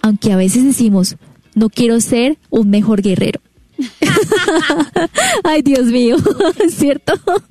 aunque a veces decimos, no quiero ser un mejor guerrero. Ay, Dios mío, ¿cierto?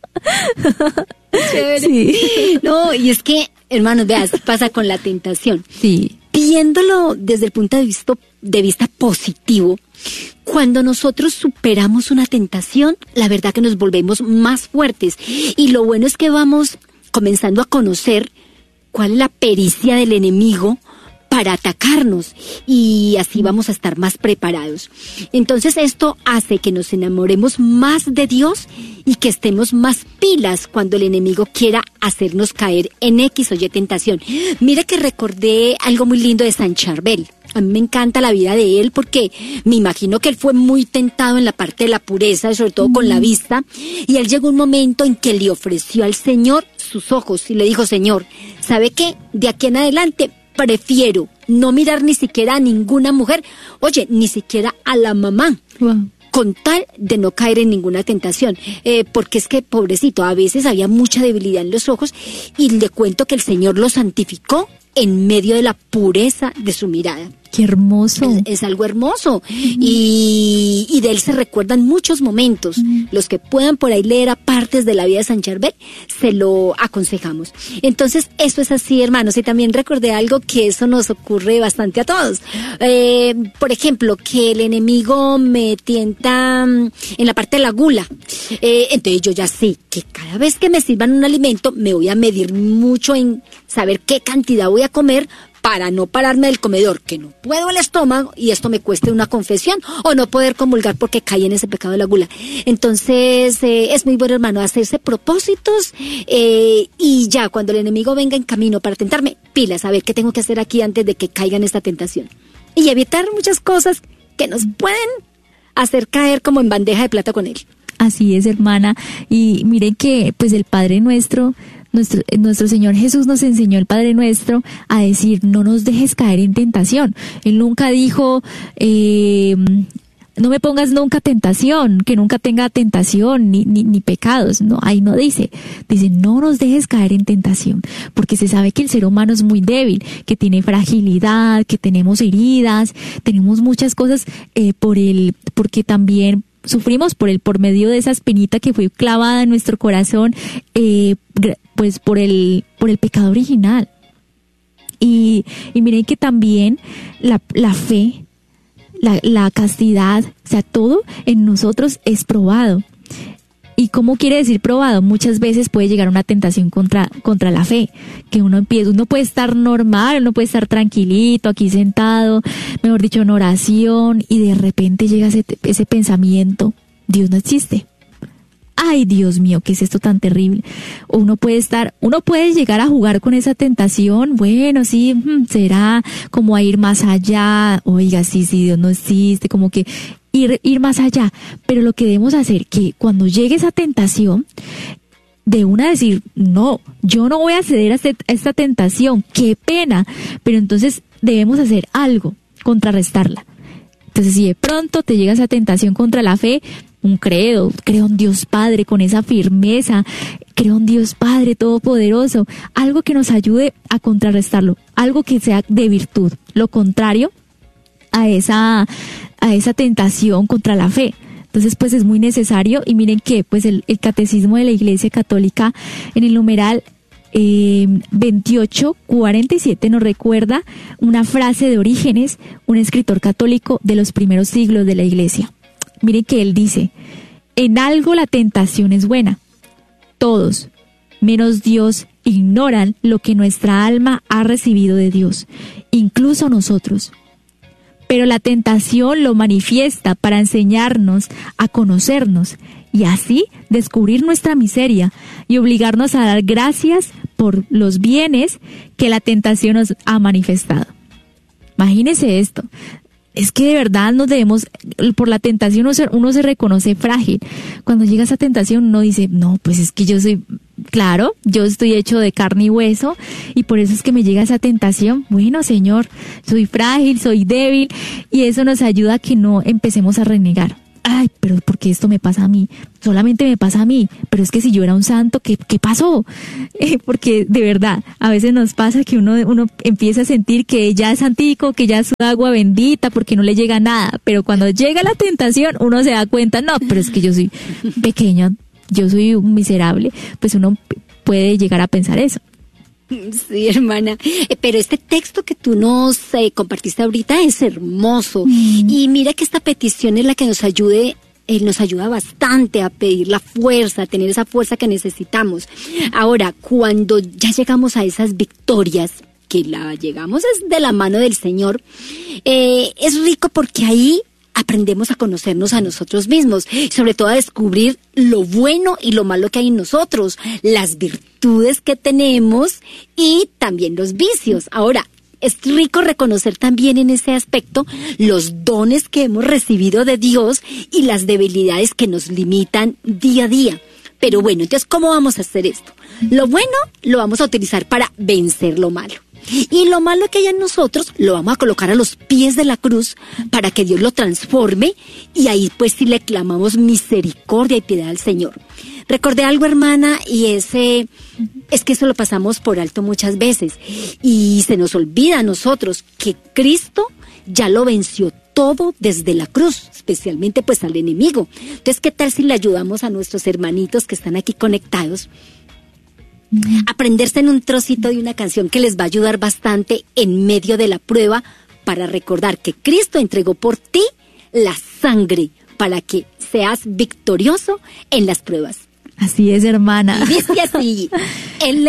Chévere. Sí. No, y es que, hermanos, veas, pasa con la tentación. Sí. Viéndolo desde el punto de vista positivo, cuando nosotros superamos una tentación, la verdad que nos volvemos más fuertes. Y lo bueno es que vamos comenzando a conocer cuál es la pericia del enemigo para atacarnos, y así vamos a estar más preparados. Entonces esto hace que nos enamoremos más de Dios y que estemos más pilas cuando el enemigo quiera hacernos caer en X o Y tentación. Mira que recordé algo muy lindo de San Charbel. A mí me encanta la vida de él porque me imagino que él fue muy tentado en la parte de la pureza, sobre todo con la vista, y él llegó un momento en que le ofreció al Señor sus ojos y le dijo: Señor, ¿sabe qué? De aquí en adelante prefiero no mirar ni siquiera a ninguna mujer, oye, ni siquiera a la mamá, con tal de no caer en ninguna tentación, porque es que, pobrecito, a veces había mucha debilidad en los ojos, y le cuento que el Señor lo santificó en medio de la pureza de su mirada. ¡Qué hermoso! Es algo hermoso. Y de él se recuerdan muchos momentos. Los que puedan por ahí leer a partes de la vida de San Charbel, se lo aconsejamos. Entonces, eso es así, hermanos. Y también recordé algo que eso nos ocurre bastante a todos. Por ejemplo, que el enemigo me tienta en la parte de la gula. Entonces yo ya sé que cada vez que me sirvan un alimento, me voy a medir mucho en saber qué cantidad voy a comer, para no pararme del comedor, que no puedo el estómago y esto me cueste una confesión, o no poder comulgar porque caí en ese pecado de la gula. Entonces, es muy bueno, hermano, hacerse propósitos, y ya cuando el enemigo venga en camino para tentarme, pilas, a ver qué tengo que hacer aquí antes de que caiga en esta tentación. Y evitar muchas cosas que nos pueden hacer caer como en bandeja de plata con él. Así es, hermana. Y miren que pues el Padre Nuestro, nuestro Señor Jesús nos enseñó el Padre Nuestro a decir: no nos dejes caer en tentación. Él nunca dijo, no me pongas nunca tentación, que nunca tenga tentación ni pecados. No, ahí no dice. Dice, no nos dejes caer en tentación, porque se sabe que el ser humano es muy débil, que tiene fragilidad, que tenemos heridas, tenemos muchas cosas, porque también sufrimos por medio de esa espinita que fue clavada en nuestro corazón, pues por el pecado original. Y miren que también la fe, la castidad, o sea, todo en nosotros es probado. ¿Y cómo quiere decir probado? Muchas veces puede llegar una tentación contra la fe, que uno puede estar normal, uno puede estar tranquilito, aquí sentado, mejor dicho, en oración, y de repente llega ese pensamiento: Dios no existe. Ay, Dios mío, ¿qué es esto tan terrible? Uno puede llegar a jugar con esa tentación. Bueno, sí, será como a ir más allá. Oiga, sí, Dios no existe, como que ir más allá. Pero lo que debemos hacer, que cuando llegue esa tentación, de una decir: no, yo no voy a ceder a esta tentación, qué pena. Pero entonces debemos hacer algo, contrarrestarla. Entonces, si de pronto te llega esa tentación contra la fe, un creo en Dios Padre con esa firmeza, creo en Dios Padre Todopoderoso, algo que nos ayude a contrarrestarlo, algo que sea de virtud, lo contrario a esa tentación contra la fe. Entonces, pues es muy necesario. Y miren que pues el Catecismo de la Iglesia Católica, en el numeral 2847, nos recuerda una frase de Orígenes, un escritor católico de los primeros siglos de la Iglesia. Miren que él dice: en algo la tentación es buena. Todos, menos Dios, ignoran lo que nuestra alma ha recibido de Dios, incluso nosotros. Pero la tentación lo manifiesta para enseñarnos a conocernos y así descubrir nuestra miseria y obligarnos a dar gracias por los bienes que la tentación nos ha manifestado. Imagínense esto. Es que de verdad por la tentación uno se reconoce frágil. Cuando llega esa tentación uno dice: no, pues es que yo estoy hecho de carne y hueso, y por eso es que me llega esa tentación. Bueno, Señor, soy frágil, soy débil, y eso nos ayuda a que no empecemos a renegar, ay, pero ¿por qué esto me pasa a mí? Solamente me pasa a mí, pero es que si yo era un santo, ¿qué pasó? Porque de verdad, a veces nos pasa que uno empieza a sentir que ya es santico, que ya es agua bendita, porque no le llega nada, pero cuando llega la tentación, uno se da cuenta, no, pero es que yo soy pequeño, yo soy un miserable, pues uno puede llegar a pensar eso. Sí, hermana, pero este texto que tú nos compartiste ahorita es hermoso. Y mira que esta petición es la que nos ayuda bastante a pedir la fuerza, a tener esa fuerza que necesitamos. Ahora, cuando ya llegamos a esas victorias, que la llegamos es de la mano del Señor, es rico porque ahí aprendemos a conocernos a nosotros mismos, sobre todo a descubrir lo bueno y lo malo que hay en nosotros, las virtudes que tenemos y también los vicios. Ahora, es rico reconocer también en ese aspecto los dones que hemos recibido de Dios y las debilidades que nos limitan día a día. Pero bueno, entonces, ¿cómo vamos a hacer esto? Lo bueno lo vamos a utilizar para vencer lo malo. Y lo malo que hay en nosotros lo vamos a colocar a los pies de la cruz para que Dios lo transforme, y ahí pues sí le clamamos misericordia y piedad al Señor. Recordé algo, hermana, y es que eso lo pasamos por alto muchas veces y se nos olvida a nosotros que Cristo ya lo venció todo desde la cruz, especialmente pues al enemigo. Entonces, ¿qué tal si le ayudamos a nuestros hermanitos que están aquí conectados? Aprenderse en un trocito de una canción que les va a ayudar bastante en medio de la prueba, para recordar que Cristo entregó por ti la sangre para que seas victorioso en las pruebas. Así es, hermana. Y dice así, Él